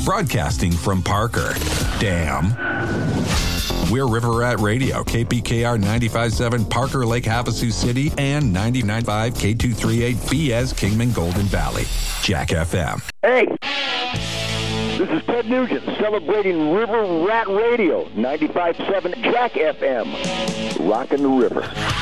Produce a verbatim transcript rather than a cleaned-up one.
broadcasting from Parker. Damn. We're River Rat Radio, K P K R ninety-five point seven, Parker Lake, Havasu City, and ninety-nine point five, K two thirty-eight, B S, Kingman, Golden Valley. Jack F M. Hey, this is Ted Nugent celebrating River Rat Radio, ninety-five point seven Jack F M. Rockin' the river.